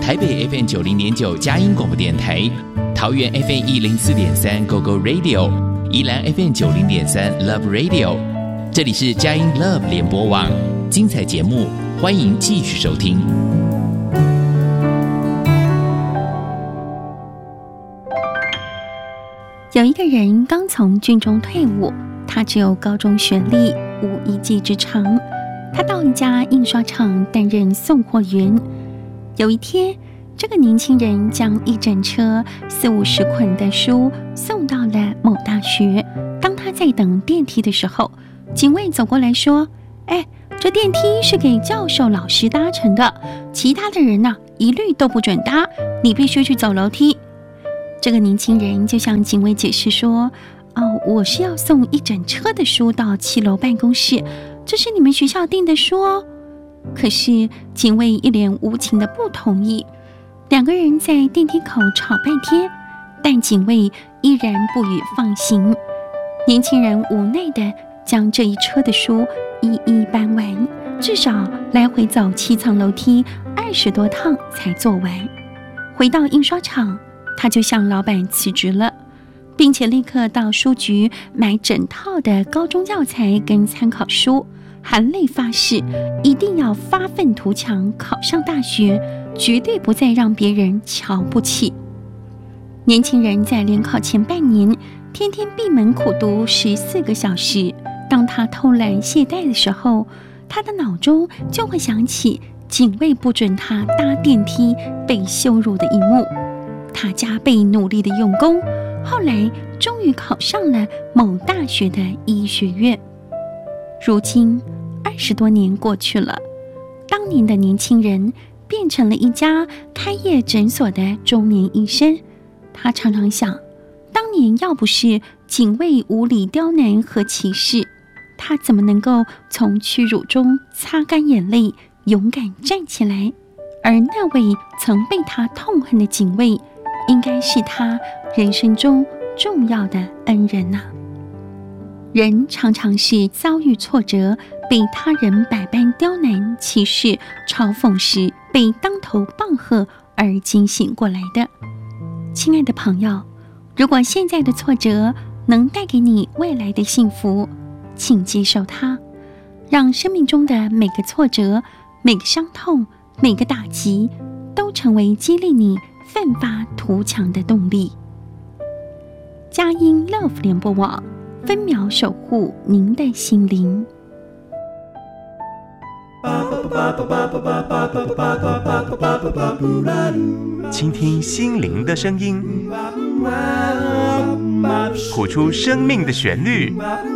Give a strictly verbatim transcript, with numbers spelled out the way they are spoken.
台北 F M 九零点九佳音广播电台，桃园 F M 一零四点三 Go Go Radio， 宜兰 F M 九零点三 Love Radio。这里是佳音 Love 联播网，精彩节目，欢迎继续收听。 有一个人刚从军中退伍，他只有高中学历，无一技之长。他到一家印刷厂担任送货员。有一天，这个年轻人将一整车四五十捆的书送到了某大学。当他在等电梯的时候，警卫走过来说：哎，这电梯是给教授老师搭乘的，其他的人呢、啊、一律都不准搭，你必须去走楼梯。这个年轻人就向警卫解释说：哦，我是要送一整车的书到七楼办公室，这是你们学校订的书哦。可是警卫一脸无情的不同意，两个人在电梯口吵半天，但警卫依然不予放行。年轻人无奈的将这一车的书一一搬完，至少来回走七层楼梯二十多趟才做完。回到印刷厂，他就向老板辞职了，并且立刻到书局买整套的高中教材跟参考书，含泪发誓一定要发愤图强，考上大学，绝对不再让别人瞧不起。年轻人在联考前半年，天天闭门苦读十四个小时。当他偷懒懈怠的时候，他的脑中就会想起警卫不准他搭电梯被羞辱的一幕。他加倍努力的用功，后来终于考上了某大学的医学院。如今二十多年过去了，当年的年轻人变成了一家开业诊所的中年医生。他常常想，当年要不是警卫无理刁难和歧视，他怎么能够从屈辱中擦干眼泪，勇敢站起来？而那位曾被他痛恨的警卫，应该是他人生中重要的恩人啊。人常常是遭遇挫折，被他人百般刁难、歧视、嘲讽时，被当头棒喝而惊醒过来的。亲爱的朋友，如果现在的挫折能带给你未来的幸福，请接受它，让生命中的每个挫折、每个伤痛、每个打击，都成为激励你奋发图强的动力。佳音 Love 联播网，分秒守护您的心灵。 倾听心灵的声音，谱出生命的旋律，